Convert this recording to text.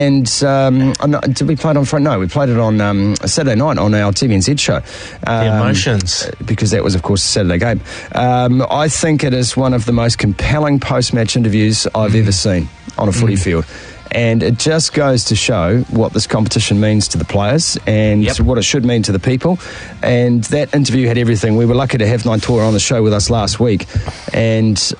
And did we play it on Friday? No, we played it on Saturday night on our TVNZ show. The emotions. Because that was, of course, a Saturday game. I think it is one of the most compelling post-match interviews I've ever seen on a footy field. And it just goes to show what this competition means to the players and what it should mean to the people. And that interview had everything. We were lucky to have Naitoa on the show with us last week. And